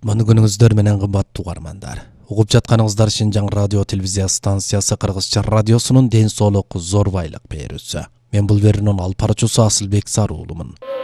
Кутманды күнүңүздөр менен кымбаттуу угармандар. Угуп жатканыңыздар Шинжаң радио телевизия станциясы Кыргызча радиосунун ден соолук зор байлык берүүсү. Мен бул берүүнүн алып баруучусу Асылбек Саруулумун.